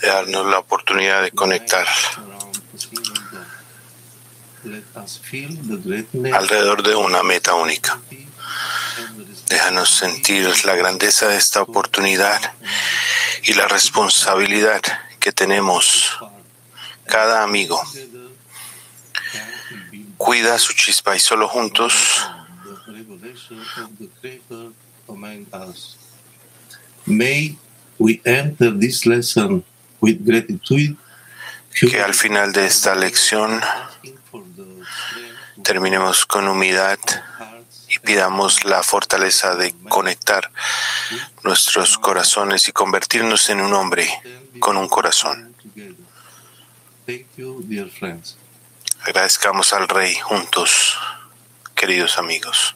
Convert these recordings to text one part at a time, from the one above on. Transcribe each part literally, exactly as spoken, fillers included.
darnos la oportunidad de conectar alrededor de una meta única. Déjanos sentir la grandeza de esta oportunidad y la responsabilidad que tenemos. Cada amigo cuida su chispa y solo juntos que al final de esta lección terminemos con humildad y pidamos la fortaleza de conectar nuestros corazones y convertirnos en un hombre con un corazón. Agradezcamos al Rey juntos, queridos amigos.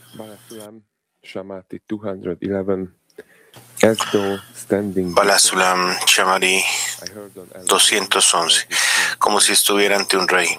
Balasulam Chamari doscientos once, como si estuviera ante un rey.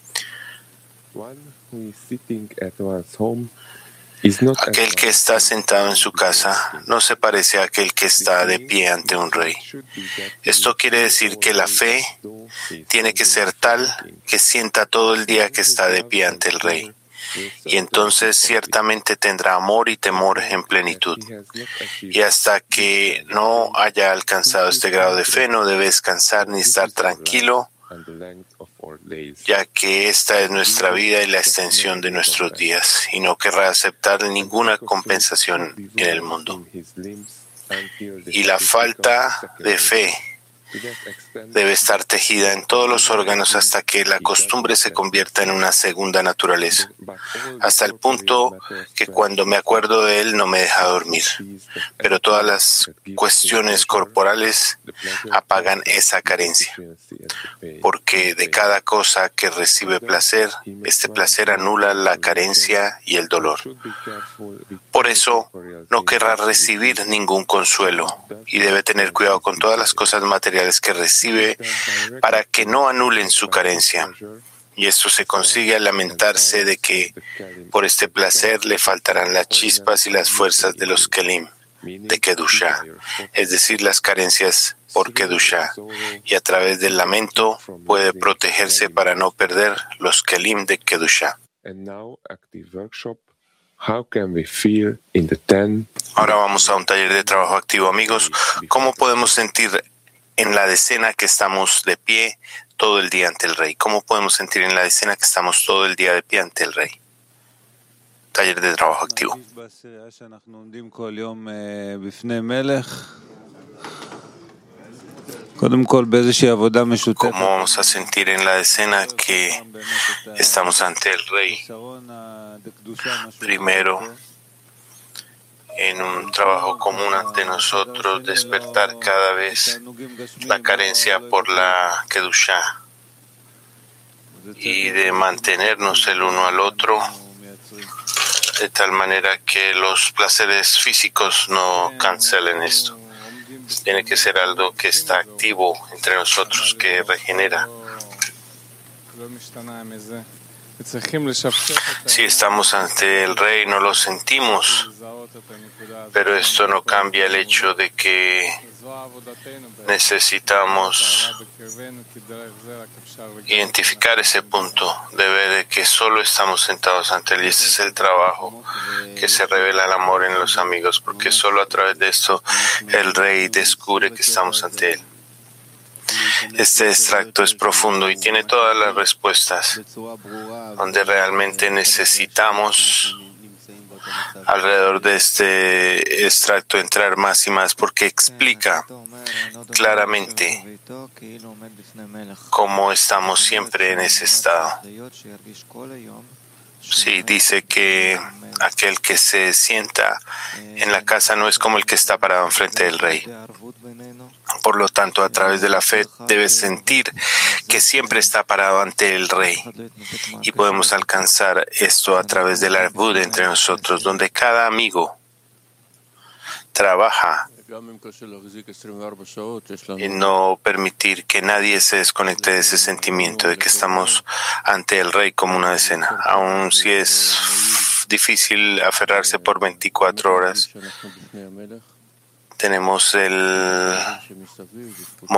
Aquel que está sentado en su casa no se parece a aquel que está de pie ante un rey. Esto quiere decir que la fe tiene que ser tal que sienta todo el día que está de pie ante el rey. Y entonces ciertamente tendrá amor y temor en plenitud. Y hasta que no haya alcanzado este grado de fe, no debe descansar ni estar tranquilo, ya que esta es nuestra vida y la extensión de nuestros días, y no querrá aceptar ninguna compensación en el mundo. Y la falta de fe debe estar tejida en todos los órganos hasta que la costumbre se convierta en una segunda naturaleza, hasta el punto que cuando me acuerdo de él no me deja dormir. Pero todas las cuestiones corporales apagan esa carencia, porque de cada cosa que recibe placer, este placer anula la carencia y el dolor. Por eso no querrá recibir ningún consuelo y debe tener cuidado con todas las cosas materiales que recibe para que no anulen su carencia. Y esto se consigue al lamentarse de que por este placer le faltarán las chispas y las fuerzas de los kelim de Kedushá, es decir, las carencias por Kedushá, y a través del lamento puede protegerse para no perder los kelim de Kedushá. Ahora vamos a un taller de trabajo activo, amigos. ¿Cómo podemos sentir en la decena que estamos de pie todo el día ante el Rey? ¿Cómo podemos sentir en la decena que estamos todo el día de pie ante el Rey? Taller de trabajo activo. ¿Cómo vamos a sentir en la decena que estamos ante el Rey? Primero, en un trabajo común ante nosotros, despertar cada vez la carencia por la Kedushá y de mantenernos el uno al otro de tal manera que los placeres físicos no cancelen esto. Tiene que ser algo que está activo entre nosotros, que regenera. Si estamos ante el Rey, no lo sentimos, pero esto no cambia el hecho de que necesitamos identificar ese punto de ver de que solo estamos sentados ante Él, y ese es el trabajo que se revela el amor en los amigos, porque solo a través de esto el Rey descubre que estamos ante Él. Este extracto es profundo y tiene todas las respuestas, donde realmente necesitamos alrededor de este extracto entrar más y más, porque explica claramente cómo estamos siempre en ese estado. Sí, dice que aquel que se sienta en la casa no es como el que está parado enfrente del Rey. Por lo tanto, a través de la fe debes sentir que siempre está parado ante el Rey. Y podemos alcanzar esto a través del arbud entre nosotros, donde cada amigo trabaja y no permitir que nadie se desconecte de ese sentimiento de que estamos ante el Rey como una decena. Aun si es difícil aferrarse por veinticuatro horas, tenemos el